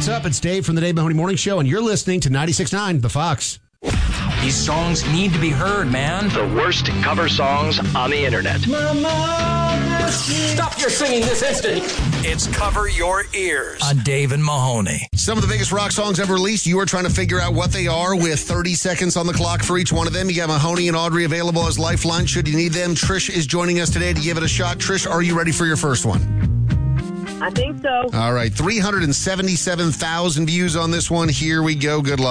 what's up? It's Dave from the Dave Mahoney Morning Show, and you're listening to 96.9 The Fox. These songs need to be heard, man. The worst cover songs on the internet. Stop your singing this instant. It's Cover Your Ears On Dave and Mahoney. Some of the biggest rock songs ever released. You are trying to figure out what they are with 30 seconds on the clock for each one of them. You got Mahoney and Audrey available as lifeline should you need them. Trish is joining us today to give it a shot. Trish, are you ready for your first one? I think so. All right, 377,000 views on this one. Here we go. Good luck.